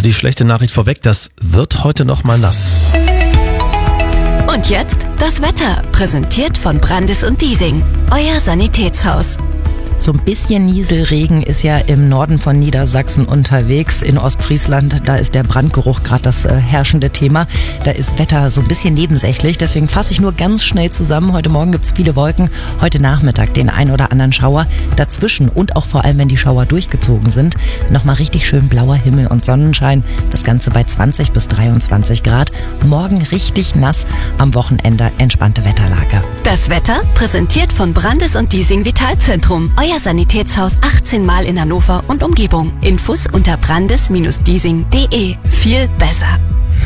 die schlechte Nachricht vorweg, das wird heute noch mal nass. Und jetzt das Wetter, präsentiert von Brandis und Diesing, euer Sanitätshaus. So ein bisschen Nieselregen ist ja im Norden von Niedersachsen unterwegs. In Ostfriesland, da ist der Brandgeruch gerade das herrschende Thema. Da ist Wetter so ein bisschen nebensächlich. Deswegen fasse ich nur ganz schnell zusammen. Heute Morgen gibt's viele Wolken. Heute Nachmittag den ein oder anderen Schauer. Dazwischen und auch vor allem, wenn die Schauer durchgezogen sind, nochmal richtig schön blauer Himmel und Sonnenschein. Das Ganze bei 20 bis 23 Grad. Morgen richtig nass. Am Wochenende entspannte Wetterlage. Das Wetter, präsentiert von Brandis und Diesing Vitalzentrum. Euer Sanitätshaus 18 Mal in Hannover und Umgebung. Infos unter brandis-diesing.de. Viel besser.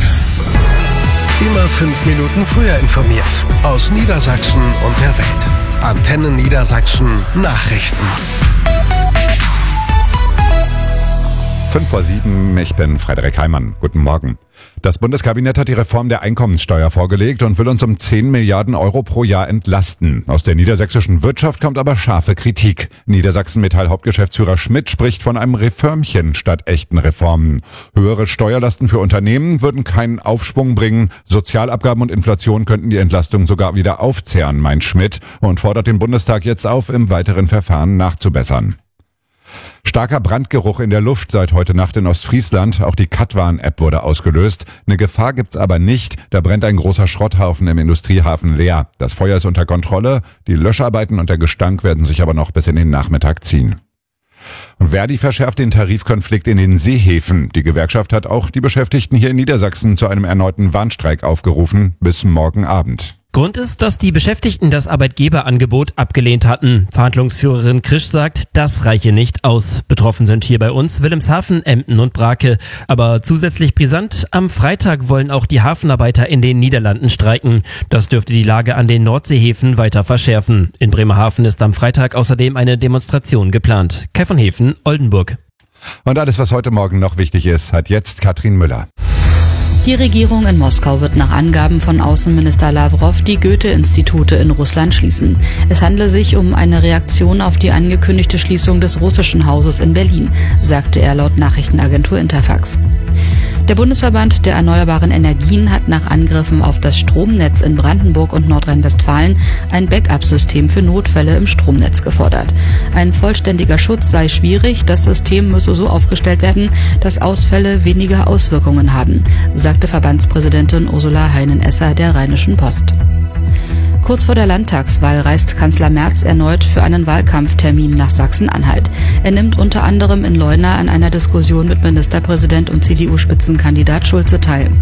Immer 5 Minuten früher informiert. Aus Niedersachsen und der Welt. Antenne Niedersachsen Nachrichten. 5:07, ich bin Frederik Heimann. Guten Morgen. Das Bundeskabinett hat die Reform der Einkommenssteuer vorgelegt und will uns um 10 Milliarden Euro pro Jahr entlasten. Aus der niedersächsischen Wirtschaft kommt aber scharfe Kritik. Niedersachsen Metall-Hauptgeschäftsführer Schmidt spricht von einem Reformchen statt echten Reformen. Höhere Steuerlasten für Unternehmen würden keinen Aufschwung bringen. Sozialabgaben und Inflation könnten die Entlastung sogar wieder aufzehren, meint Schmidt, und fordert den Bundestag jetzt auf, im weiteren Verfahren nachzubessern. Starker Brandgeruch in der Luft seit heute Nacht in Ostfriesland. Auch die Katwarn-App wurde ausgelöst. Eine Gefahr gibt's aber nicht. Da brennt ein großer Schrotthaufen im Industriehafen leer. Das Feuer ist unter Kontrolle. Die Löscharbeiten und der Gestank werden sich aber noch bis in den Nachmittag ziehen. Verdi verschärft den Tarifkonflikt in den Seehäfen. Die Gewerkschaft hat auch die Beschäftigten hier in Niedersachsen zu einem erneuten Warnstreik aufgerufen. Bis morgen Abend. Grund ist, dass die Beschäftigten das Arbeitgeberangebot abgelehnt hatten. Verhandlungsführerin Krisch sagt, das reiche nicht aus. Betroffen sind hier bei uns Wilhelmshaven, Emden und Brake. Aber zusätzlich brisant, am Freitag wollen auch die Hafenarbeiter in den Niederlanden streiken. Das dürfte die Lage an den Nordseehäfen weiter verschärfen. In Bremerhaven ist am Freitag außerdem eine Demonstration geplant. Kai von Hefen, Oldenburg. Und alles, was heute Morgen noch wichtig ist, hat jetzt Katrin Müller. Die Regierung in Moskau wird nach Angaben von Außenminister Lavrov die Goethe-Institute in Russland schließen. Es handle sich um eine Reaktion auf die angekündigte Schließung des russischen Hauses in Berlin, sagte er laut Nachrichtenagentur Interfax. Der Bundesverband der erneuerbaren Energien hat nach Angriffen auf das Stromnetz in Brandenburg und Nordrhein-Westfalen ein Backup-System für Notfälle im Stromnetz gefordert. Ein vollständiger Schutz sei schwierig, das System müsse so aufgestellt werden, dass Ausfälle weniger Auswirkungen haben, sagte Verbandspräsidentin Ursula Heinen-Esser der Rheinischen Post. Kurz vor der Landtagswahl reist Kanzler Merz erneut für einen Wahlkampftermin nach Sachsen-Anhalt. Er nimmt unter anderem in Leuna an einer Diskussion mit Ministerpräsident und CDU-Spitzenkandidat Schulze teil.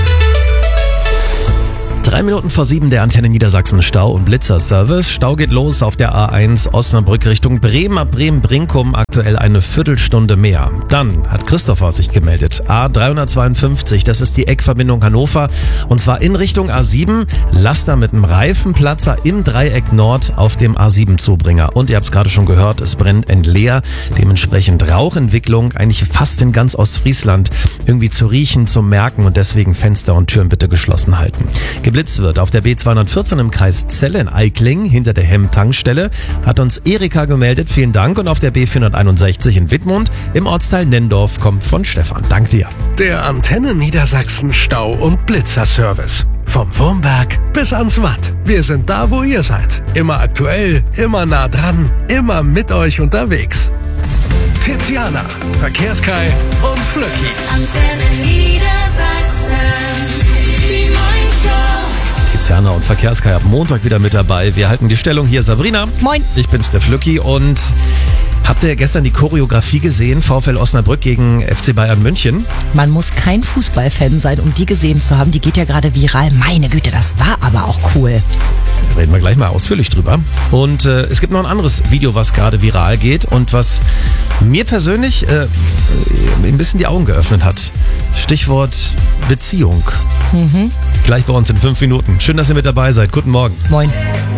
7:03 der Antenne Niedersachsen Stau- und Blitzerservice. Stau geht los auf der A1 Osnabrück Richtung Bremen, ab Bremen-Brinkum aktuell eine Viertelstunde mehr. Dann hat Christopher sich gemeldet. A352, das ist die Eckverbindung Hannover, und zwar in Richtung A7. Laster mit einem Reifenplatzer im Dreieck Nord auf dem A7-Zubringer. Und ihr habt es gerade schon gehört, es brennt in Leer. Dementsprechend Rauchentwicklung eigentlich fast in ganz Ostfriesland irgendwie zu riechen, zu merken, und deswegen Fenster und Türen bitte geschlossen halten. Geblitzt wird auf der B214 im Kreis Celle in Eikling hinter der Hemm-Tankstelle, hat uns Erika gemeldet, vielen Dank. Und auf der B461 in Wittmund im Ortsteil Nendorf kommt von Stefan. Dank dir. Der Antenne Niedersachsen Stau- und Blitzerservice. Vom Wurmberg bis ans Watt. Wir sind da, wo ihr seid. Immer aktuell, immer nah dran, immer mit euch unterwegs. Tiziana, Verkehrskai und Flöcki. Antenne Niedersachsen, die Morningshow. Tiziana und Verkehrskai ab Montag wieder mit dabei. Wir halten die Stellung hier. Sabrina. Moin. Ich bin's, der Flöcki, und habt ihr gestern die Choreografie gesehen? VfL Osnabrück gegen FC Bayern München? Man muss kein Fußballfan sein, um die gesehen zu haben. Die geht ja gerade viral. Meine Güte, das war aber auch cool. Da reden wir gleich mal ausführlich drüber. Und es gibt noch ein anderes Video, was gerade viral geht und was mir persönlich ein bisschen die Augen geöffnet hat. Stichwort Beziehung. Gleich bei uns in 5 Minuten. Schön, dass ihr mit dabei seid. Guten Morgen. Moin.